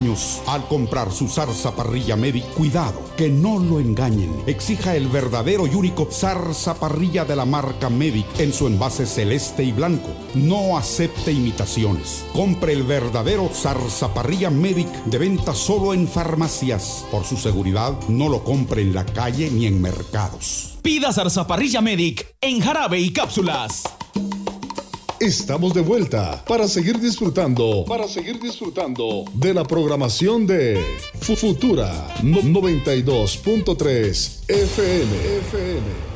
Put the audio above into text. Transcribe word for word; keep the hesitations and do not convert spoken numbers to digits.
años. Al comprar su Zarza Parrilla Medic, cuidado, que no lo engañen. Exija el verdadero y único Zarza Parrilla de la marca Medic en su envase celeste y blanco. No acepte imitaciones. Compre el verdadero Zarza Parrilla Medic, de venta solo en farmacias. Por su seguridad, no lo compre en la calle ni en mercados. Pida Zarza Parrilla Medic en jarabe y cápsulas. Estamos de vuelta para seguir disfrutando, para seguir disfrutando de la programación de Futura noventa y dos punto tres F M. F M.